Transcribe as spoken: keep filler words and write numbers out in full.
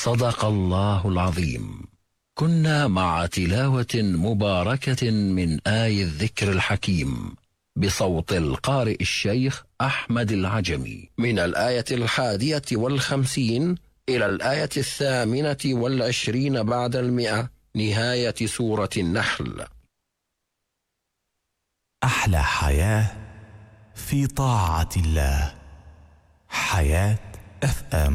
صدق الله العظيم. كنا مع تلاوة مباركة من آي الذكر الحكيم بصوت القارئ الشيخ أحمد العجمي من الآية الحادية والخمسين إلى الآية الثامنة والعشرين بعد المئة، نهاية سورة النحل. أحلى حياة في طاعة الله. حياة اف ام.